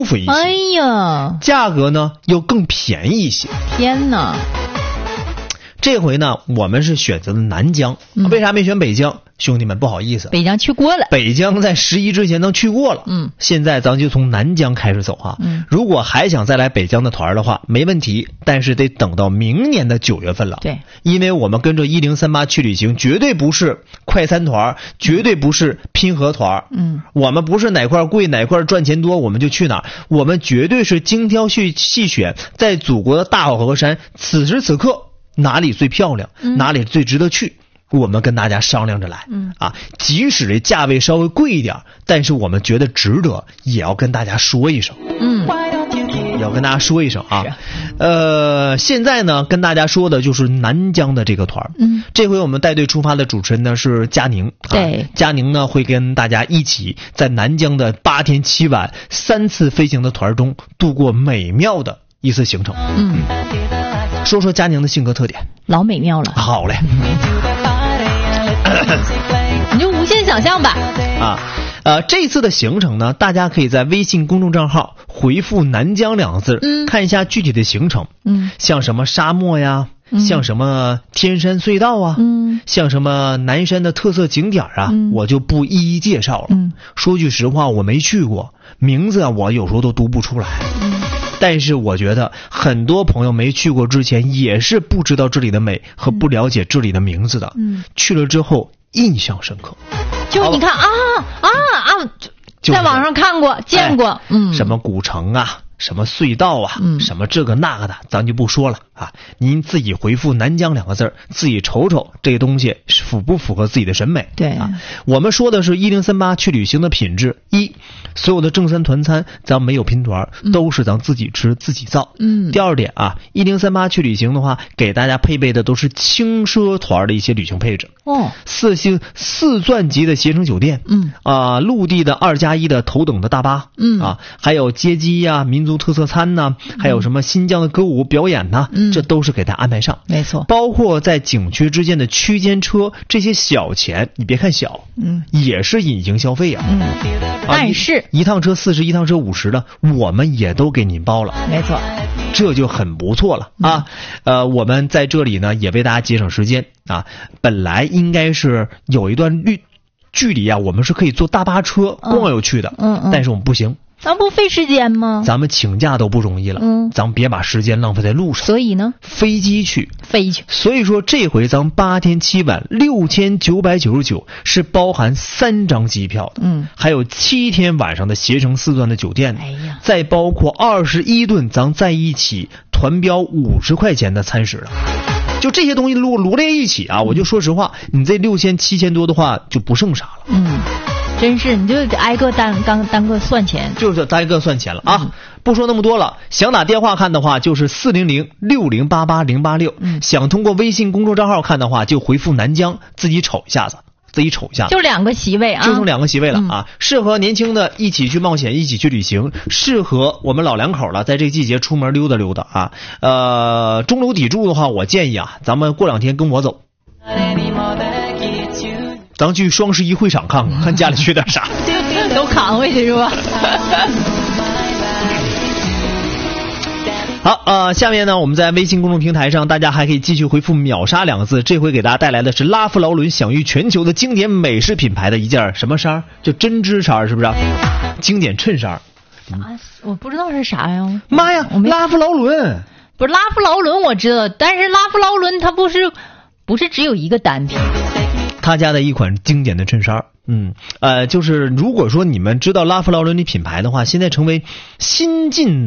服一些。 哎呀， 价格呢又更便宜一些。 天哪！ 这回呢，我们是选择的南疆，为啥没选北疆？兄弟们，不好意思， 北疆去过了， 北疆在11之前都去过了。现在咱就从南疆开始走哈。如果还想再来北疆的团的话，没问题，但是得等到明年的9月份了。 对， 因为我们跟着1038去旅行，绝对不是快餐团，绝对不是拼合团。我们不是哪块贵哪块赚钱多我们就去哪儿，我们绝对是精挑细选，在祖国的大好河山，此时此刻哪里最漂亮，哪里最值得去。我们跟大家商量着来，即使这价位稍微贵一点，但是我们觉得值得，也要跟大家说一声，也要跟大家说一声啊。现在呢，跟大家说的就是南疆的这个团，这回我们带队出发的主持人呢是佳宁， 对， 佳宁呢会跟大家一起在南疆的8天7晚3次飞行的团中度过美妙的一次行程。说说佳宁的性格特点， 老美妙了。 好嘞。 你就无限想象吧。 这次的行程呢，大家可以在微信公众账号回复南疆2个字，看一下具体的行程。像什么沙漠呀，像什么天山隧道啊，像什么南山的特色景点啊，我就不一一介绍了。说句实话，我没去过，名字我有时候都读不出来。但是我觉得很多朋友没去过之前也是不知道这里的美和不了解这里的名字的，去了之后印象深刻。 就你看在网上看过见过， 什么古城啊，什么隧道啊，什么这个那个的，咱就不说了啊。您自己回复南疆2个字，自己瞅瞅这个东西符不符合自己的审美。 对啊，我们说的是1038去旅行的品质。所有的正餐团餐咱没有拼团，都是咱自己吃自己造。第二点啊，1038去旅行的话，给大家配备的都是轻奢团的一些旅行配置。4钻级的携程酒店，陆地的2+1的头等的大巴，还有街机呀、民族特色餐呐，还有什么新疆的歌舞表演呐，这都是给大家安排上。 没错， 包括在景区之间的区间车，这些小钱你别看小，也是隐形消费啊。 但是一趟车40，一趟车50的，我们也都给您包了。 没错， 这就很不错了啊。我们在这里呢也为大家节省时间啊。本来应该是有一段距离啊，我们是可以坐大巴车逛悠去的，但是我们不行。 咱不费时间吗？ 咱们请假都不容易了，咱们别把时间浪费在路上。 所以呢， 飞机去。 所以说这回咱们8天7晚6999是包含3张机票的，还有7天晚上的携程4钻的酒店，再包括21顿咱在一起团标50块钱的餐食了。就这些东西罗列一起啊，我就说实话，你这6000、7000多的话就不剩啥了。 真是，你就挨个单个算钱， 就是单个算钱了啊！不说那么多了，想打电话看的话就是400-6088-086，想通过微信公众账号看的话就回复南疆，自己瞅一下子。就 2个席位啊， 就剩2个席位了啊！适合年轻的一起去冒险，一起去旅行；适合我们老两口了，在这个季节出门溜达溜达啊。中流砥柱的话，我建议啊，咱们过2天跟我走。咱去双11会场看看，看家里缺点啥， 都扛回去是吧？ 好，下面呢，我们在微信公众平台上，大家还可以继续回复秒杀2个字。这回给大家带来的是拉夫劳伦享誉全球的经典美式品牌的一件什么衫？就针织衫，是不是？经典衬衫。 我不知道是啥呀。 妈呀，拉夫劳伦。 不是拉夫劳伦我知道，但是拉夫劳伦它不是只有一个单品。 他家的一款经典的衬衫，就是如果说你们知道拉夫劳伦的品牌的话，现在成为新晋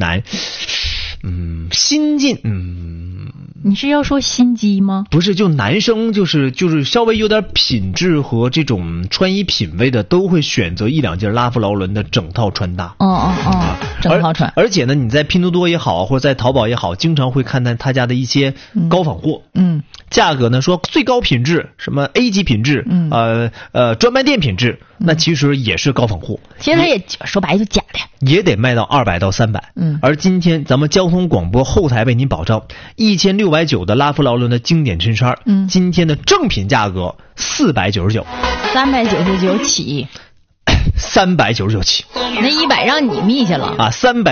你是要说心机吗？ 不是，就男生就是稍微有点品质和这种穿衣品味的，都会选择1-2件拉夫劳伦的整套穿搭。 整套穿。 而且呢，你在拼多多也好，或者在淘宝也好，经常会看到他家的一些高仿货。价格呢说最高品质，什么 A 级品质，专卖店品质，那其实也是高仿货。 其实也说白就假的， 也得卖到200到300。而今天咱们交通广播后台为您保障1690的拉夫劳伦的经典衬衫，今天的正品价格499，399 起， 399起， 那100让你密去了啊，300。